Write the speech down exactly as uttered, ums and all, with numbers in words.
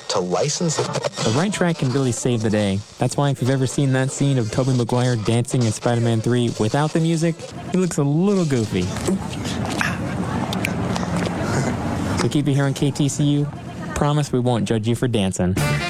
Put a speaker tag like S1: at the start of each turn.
S1: to license it.
S2: The right track can really save the day. That's why if you've ever seen that scene of Tobey Maguire dancing in Spider-Man three without the music, he looks a little goofy. We keep it here on K T C U. Promise we won't judge you for dancing.